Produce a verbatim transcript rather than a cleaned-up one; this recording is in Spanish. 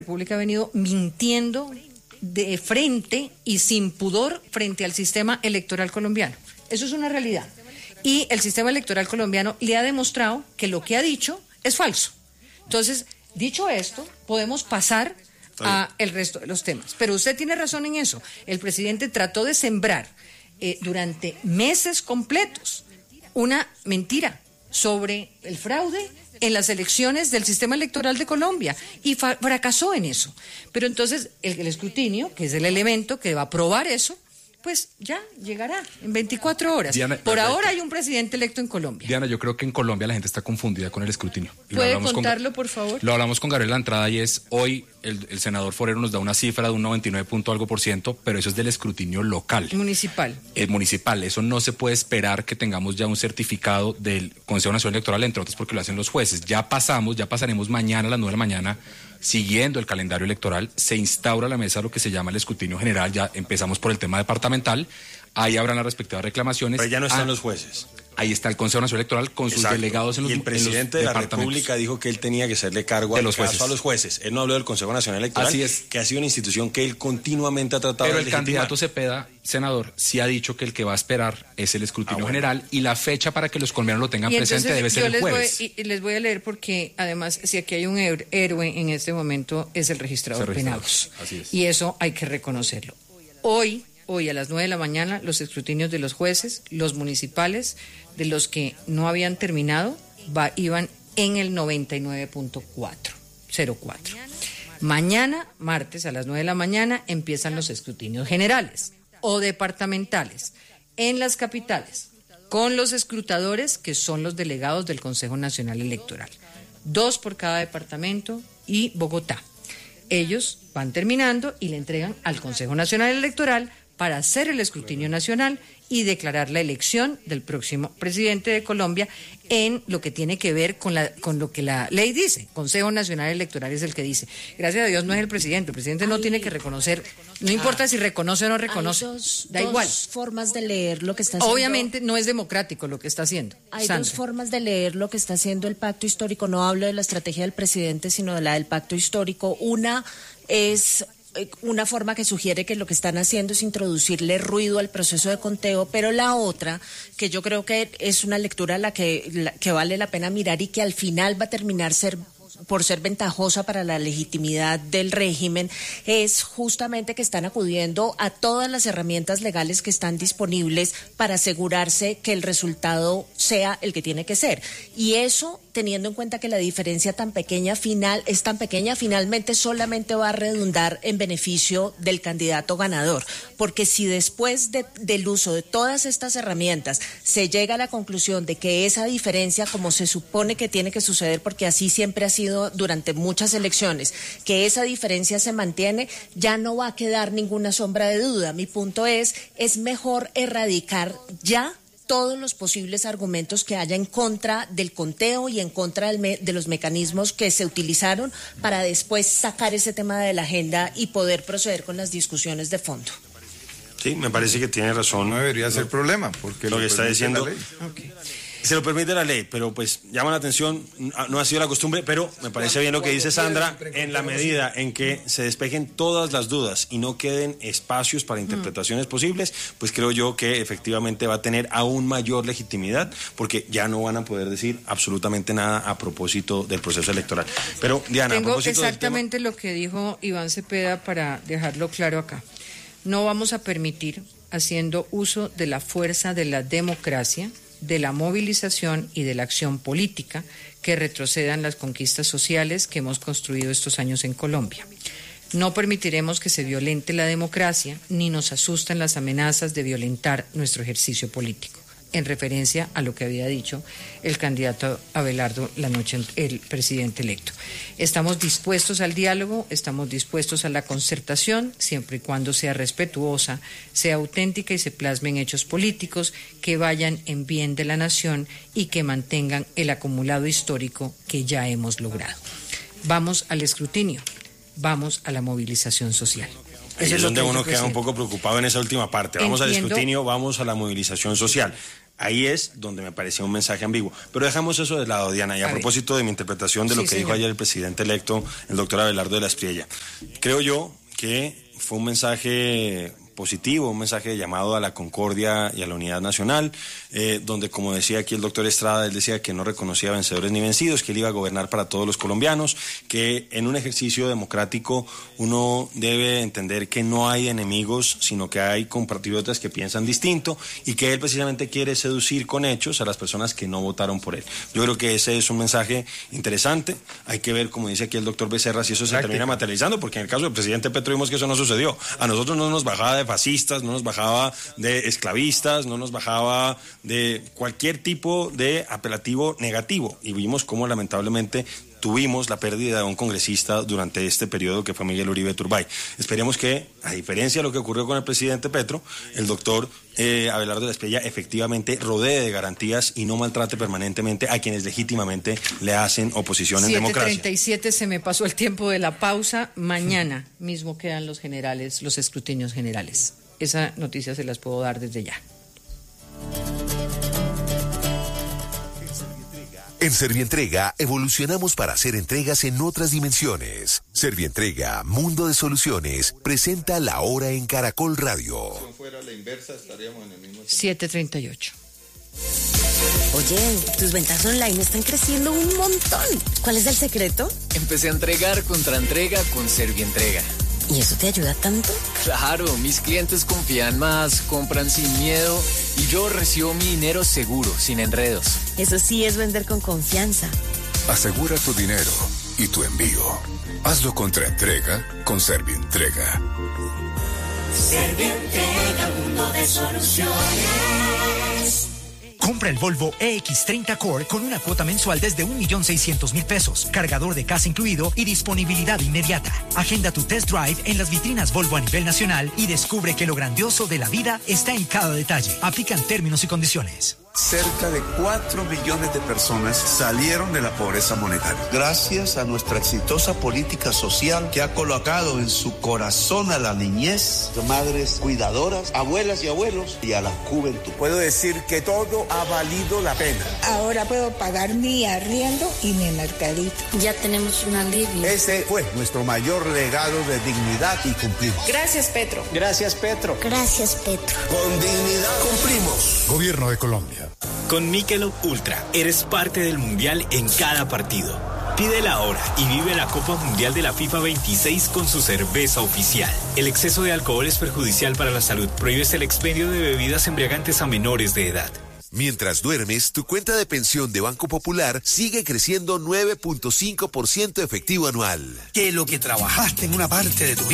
República ha venido mintiendo de frente y sin pudor frente al sistema electoral colombiano. Eso es una realidad. Y el sistema electoral colombiano le ha demostrado que lo que ha dicho es falso. Entonces, dicho esto, podemos pasar a el resto de los temas. Pero usted tiene razón en eso. El presidente trató de sembrar eh, durante meses completos una mentira sobre el fraude en las elecciones del sistema electoral de Colombia y fa- fracasó en eso. Pero entonces el, el escrutinio, que es el elemento que va a probar eso, pues ya llegará en veinticuatro horas. Diana, Por perfecto. ahora hay un presidente electo en Colombia. Diana, yo creo que en Colombia la gente está confundida con el escrutinio. Y ¿Puede con contarlo, Ga- por favor? Lo hablamos con Gabriel Antrada y es hoy el, el senador Forero nos da una cifra de un noventa y nueve punto algo por ciento, pero eso es del escrutinio local. Municipal. El municipal, eso no se puede esperar que tengamos ya un certificado del Consejo Nacional Electoral, entre otros porque lo hacen los jueces. Ya pasamos, ya pasaremos mañana a las nueve de la mañana, siguiendo el calendario electoral, se instaura la mesa lo que se llama el escrutinio general, ya empezamos por el tema departamental, ahí habrán las respectivas reclamaciones. Pero ya no están ah, los jueces. Ahí está el Consejo Nacional Electoral con sus Exacto. delegados en los Y el presidente de la República dijo que él tenía que hacerle cargo de al los caso jueces. a los jueces. Él no habló del Consejo Nacional Electoral, Así es. que ha sido una institución que él continuamente ha tratado Pero de el legitimar. candidato Cepeda, senador, sí ha dicho que el que va a esperar es el escrutinio Ah, bueno. general y la fecha para que los colombianos lo tengan Y presente entonces debe ser yo el les voy, jueves. y, y les voy a leer porque además si aquí hay un héroe héroe en este momento es el registrador Es el registrador, Penagos. así es. Y eso hay que reconocerlo. Hoy, hoy a las nueve de la mañana los escrutinios de los jueces, los municipales, de los que no habían terminado, va, iban en el noventa y nueve punto cuatro, cero cuatro. Mañana, martes a las nueve de la mañana, empiezan los escrutinios generales o departamentales en las capitales, con los escrutadores que son los delegados del Consejo Nacional Electoral. Dos por cada departamento y Bogotá. Ellos van terminando y le entregan al Consejo Nacional Electoral para hacer el escrutinio nacional y declarar la elección del próximo presidente de Colombia en lo que tiene que ver con, la, con lo que la ley dice. Consejo Nacional Electoral es el que dice. Gracias a Dios no es el presidente. El presidente no Hay, tiene que reconocer, no importa si reconoce o no reconoce, Hay dos, da dos igual. formas de leer lo que está haciendo. Obviamente no es democrático lo que está haciendo. Hay Sandra. dos formas de leer lo que está haciendo el pacto histórico. No hablo de la estrategia del presidente, sino de la del pacto histórico. Una es una forma que sugiere que lo que están haciendo es introducirle ruido al proceso de conteo, pero la otra, que yo creo que es una lectura a la que, la, que vale la pena mirar y que al final va a terminar ser por ser ventajosa para la legitimidad del régimen, es justamente que están acudiendo a todas las herramientas legales que están disponibles para asegurarse que el resultado sea el que tiene que ser. Y eso, teniendo en cuenta que la diferencia tan pequeña final es tan pequeña, finalmente solamente va a redundar en beneficio del candidato ganador. Porque si después de, del uso de todas estas herramientas se llega a la conclusión de que esa diferencia, como se supone que tiene que suceder, porque así siempre ha sido durante muchas elecciones, que esa diferencia se mantiene, ya no va a quedar ninguna sombra de duda. Mi punto es, es mejor erradicar ya todos los posibles argumentos que haya en contra del conteo y en contra del me, de los mecanismos que se utilizaron para después sacar ese tema de la agenda y poder proceder con las discusiones de fondo. Sí, me parece que tiene razón. No debería lo, ser problema, porque lo, lo que está diciendo. Okay. Se lo permite la ley, pero pues llama la atención, no ha sido la costumbre, pero me parece bien lo que dice Sandra, en la medida en que se despejen todas las dudas y no queden espacios para interpretaciones posibles, pues creo yo que efectivamente va a tener aún mayor legitimidad, porque ya no van a poder decir absolutamente nada a propósito del proceso electoral. Pero Diana, Tengo a propósito exactamente del tema... lo que dijo Iván Cepeda para dejarlo claro acá. No vamos a permitir, haciendo uso de la fuerza de la democracia, de la movilización y de la acción política, que retrocedan las conquistas sociales que hemos construido estos años en Colombia. No permitiremos que se violente la democracia ni nos asusten las amenazas de violentar nuestro ejercicio político, en referencia a lo que había dicho el candidato Abelardo la noche, el presidente electo. Estamos dispuestos al diálogo, estamos dispuestos a la concertación, siempre y cuando sea respetuosa, sea auténtica y se plasme en hechos políticos que vayan en bien de la nación y que mantengan el acumulado histórico que ya hemos logrado. Vamos al escrutinio, vamos a la movilización social. Ahí es donde uno queda un poco preocupado en esa última parte. Vamos Entiendo. al escrutinio, vamos a la movilización social. Ahí es donde me parecía un mensaje ambiguo. Pero dejamos eso de lado, Diana. Y a, a propósito de mi interpretación de lo sí, que señor. dijo ayer el presidente electo, el doctor Abelardo de la Espriella, creo yo que fue un mensaje positivo, un mensaje de llamado a la concordia y a la unidad nacional, eh, donde, como decía aquí el doctor Estrada, él decía que no reconocía vencedores ni vencidos, que él iba a gobernar para todos los colombianos, que en un ejercicio democrático uno debe entender que no hay enemigos, sino que hay compatriotas que piensan distinto, y que él precisamente quiere seducir con hechos a las personas que no votaron por él. Yo creo que ese es un mensaje interesante. Hay que ver, como dice aquí el doctor Becerra, si eso se Práctica. termina materializando, porque en el caso del presidente Petro vimos que eso no sucedió. A nosotros no nos bajaba de fascistas, no nos bajaba de esclavistas, no nos bajaba de cualquier tipo de apelativo negativo, y vimos cómo lamentablemente tuvimos la pérdida de un congresista durante este periodo, que fue Miguel Uribe Turbay. Esperemos que, a diferencia de lo que ocurrió con el presidente Petro, el doctor eh, Abelardo de la Espriella efectivamente rodee de garantías y no maltrate permanentemente a quienes legítimamente le hacen oposición en democracia. siete treinta y siete, se me pasó el tiempo de la pausa. Mañana mismo quedan los generales, los escrutinios generales. Esa noticia se las puedo dar desde ya. En Servientrega evolucionamos para hacer entregas en otras dimensiones. Servientrega, Mundo de Soluciones, presenta La Hora en Caracol Radio. Si fuera la inversa, estaríamos en el mismo siete treinta y ocho. Oye, tus ventas online están creciendo un montón. ¿Cuál es el secreto? Empecé a entregar contra entrega con Servientrega. ¿Y eso te ayuda tanto? Claro, mis clientes confían más, compran sin miedo y yo recibo mi dinero seguro, sin enredos. Eso sí es vender con confianza. Asegura tu dinero y tu envío. Hazlo contra entrega con Servientrega. Servientrega, mundo de soluciones. Compra el Volvo E X treinta Core con una cuota mensual desde un millón seiscientos mil pesos, cargador de casa incluido y disponibilidad inmediata. Agenda tu test drive en las vitrinas Volvo a nivel nacional y descubre que lo grandioso de la vida está en cada detalle. Aplican términos y condiciones. Cerca de cuatro millones de personas salieron de la pobreza monetaria. Gracias a nuestra exitosa política social que ha colocado en su corazón a la niñez, madres cuidadoras, abuelas y abuelos y a la juventud. Puedo decir que todo ha valido la pena. Ahora puedo pagar mi arriendo y mi mercadito. Ya tenemos un alivio. Ese fue nuestro mayor legado de dignidad y cumplimos. Gracias, Petro. Gracias, Petro. Gracias, Petro. Con dignidad cumplimos. Gobierno de Colombia. Con Michelob Ultra eres parte del Mundial en cada partido. Pídela ahora y vive la Copa Mundial de la FIFA veintiséis con su cerveza oficial. El exceso de alcohol es perjudicial para la salud. Prohíbes el expendio de bebidas embriagantes a menores de edad. Mientras duermes, tu cuenta de pensión de Banco Popular sigue creciendo nueve punto cinco por ciento efectivo anual. Que lo que trabajaste en una parte de tu vida